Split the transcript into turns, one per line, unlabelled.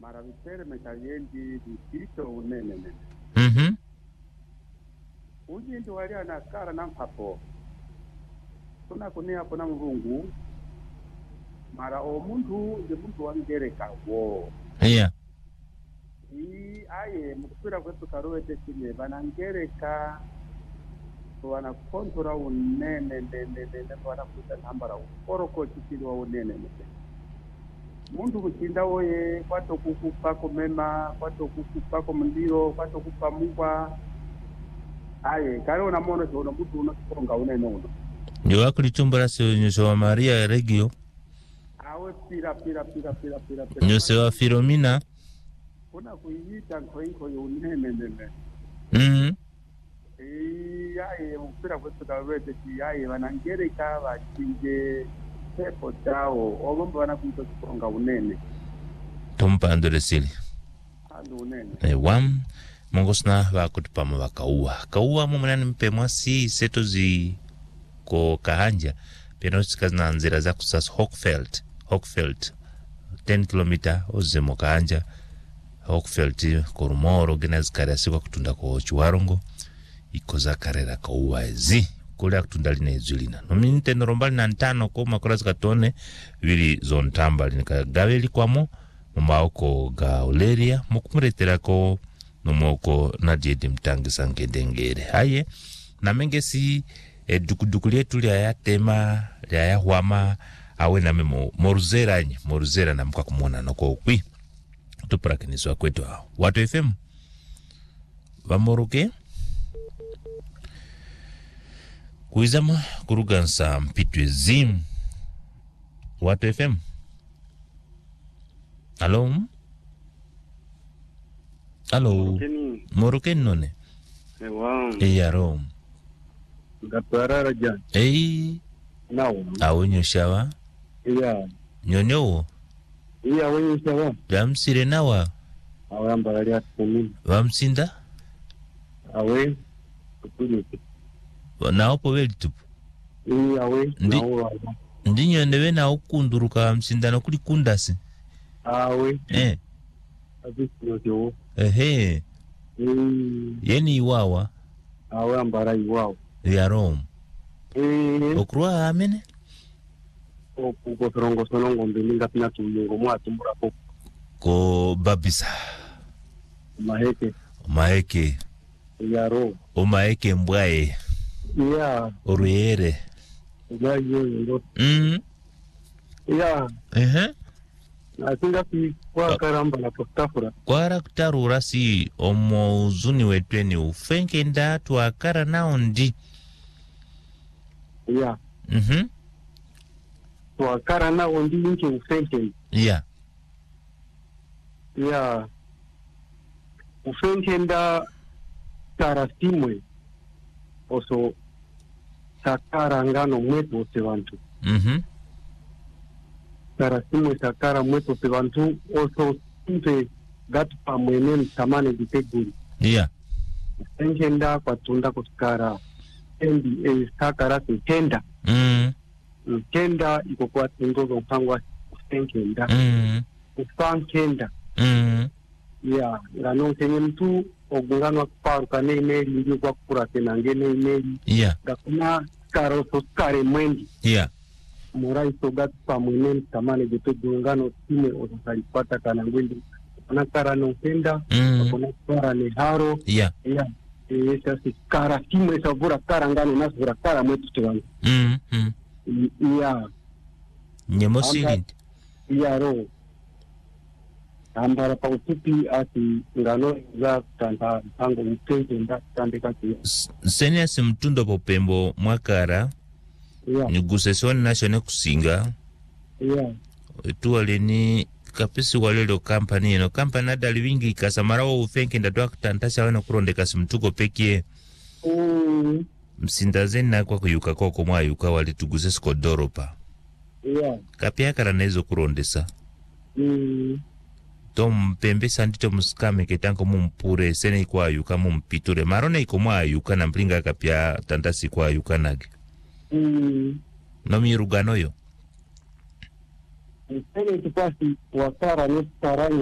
mara vitere metayendi distrito unene. Uji ndo wali anakara na mpapo. Kuna kunia hapo na mrungu. Mara omuntu ndi muntu wangereka wo.
Yeah.
Aye mukupira kwetu karowe tesime banangereka wana kontura unene wana kuta nambara ukoroko chikiri wa unene. Muntu kuchinda oye kwato kukupa kumema, kwato kukupa kumndiro, kwato kukupa mukwa. Aye, kare una mono chono mutu unasikonga unene uno.
Ndio kulichumbura si nyuso wa Maria Regio.
Awe pira.
Nyuso wa Filomena.
Kuna kuiita nkoinko yo unene. Aye, mpira kwetu kawete ki aye wanangereka wachinje pepo chao. Ogomba wanakuita kukonga unene.
Tumpandure sili.
Ando unene.
Wam mongosna wakutupama wakauwa. Kauwa mumunani mpemwasi setozi ko kahanja. Penosikazi na nzira za kusas Hockfeld. 10 km ozemo kahanja. Hockfeld korumoro genazikari kwa kutunda ko Chiwarongo. Ikoza karera kauwa ezi. Kule kutunda line ezulina. Nomini norombali na ntano ko makura zikatone vili zontambali. Nika gaveli kwa mo. Mumauko ga Oleria. Mukumuretera ko nomoko na diedi mtangi sangedengere. Haye. Na mengesi dukudukulie tuli ya tema ya huama awe na memo moruzera na mkwa kumona noko ukwi tupura kiniswa kwetu hao Watu FM vamoruke kuizama kurugansa mpitwe zim Watu FM. Halo moruke none yaro
Gatwarara jan.
Nao. Awenyo shawa.
Iya.
Nyonyo.
Iya awenyo shawa.
Jamsire nawa.
Awe ambarali atumini.
Wamsinda.
Awe. Kupuliki.
Naopo weli tupu.
Iya awe.
Ndinyo newe na ukunduruka wamsinda no kuli kundasi.
Awe. Abisi nyotewo.
Yeni iwawa.
Awe ambara iwawa.
Ya Rome. Okruwa amene?
Kuko sorongo sonongo mbelinga pina tulungo mwatumbura
ko babisa. Maheke.
Ya Rome.
O maheke mbwae.
Ya.
Oruyere.
Ya yo. Ya. Natinga fi kwa karamba la postafura.
Kwara kutarura si omo uzuni wetweni ufenke nda tuakara nao ndi.
Yeah. Tuakara nao ndi nche ufenke.
Yeah.
Yeah. Ufenke nda tarasimwe. Oso sakara ngano mwetu ose wantu. Tarasimwe sakara mwetu ose wantu. Oso simpe gatu pa mwene mtamane diteguri.
Yeah.
Ufenke nda kwa tunda kutukara. Endi sakara tenda. Tenda iko kwa tingozo mpangwa ufenkenda. Ufankenda. Ya, ngano tenye mtu ogungano kuparuka ne imeli ndiyo kwa kupura tena ngene imeli.
Yeah.
Gakuna karoso skare mwendi.
Yeah.
Mura iso gatu pa mwene mtamane jeto gungano time osasalipata kana ngwendi. Kuna kara no tenda. Kuna kara ne haro.
Yeah.
Yeah. Sasi kara timwe sabura kara ngano nasura kara mwetu tewangu. Iya.
Nyemo silindi.
Iya ro. Ambara pa utupi ati ngano za tanda tango mtenge nda tande kati.
Senya simtundo popembo mwakara.
Iya.
Nigusesoni nashone kusinga.
Iya.
Tuwaleni kapisi walelo kampani yeno. Kampani adali wingi kasamara wa ufenke ndadwa kutantasha wana kuronde kasi mtuko pekie. Msindazeni na kwa kuyuka kwa kumwa yuka wali tuguse skodoro pa.
Yeah.
Kapia kara nezo kurondesa. Tom pembe sandito muskame ketanko mumpure sene kwa yuka mumpiture. Marone ikomwa yuka na mplinga kapia tantasi kwa yuka nage. Nomi rugano yo.
Sene tukasi wakara nestarani